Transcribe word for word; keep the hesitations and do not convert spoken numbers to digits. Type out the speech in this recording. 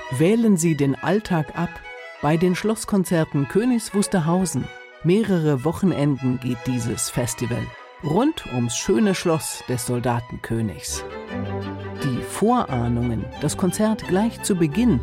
Wählen Sie den Alltag ab bei den Schlosskonzerten Königs Wusterhausen. Mehrere Wochenenden geht dieses Festival rund ums schöne Schloss des Soldatenkönigs. Die Vorahnungen, das Konzert gleich zu Beginn,